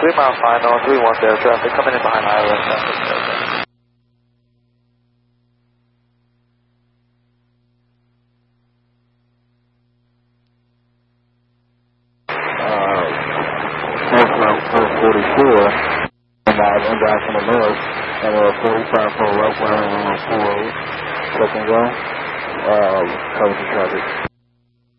3 mile final, 310 traffic coming in behind Island traffic. Northbound 444, inbound from the north, and 45 for right, 140, second go, cover the traffic.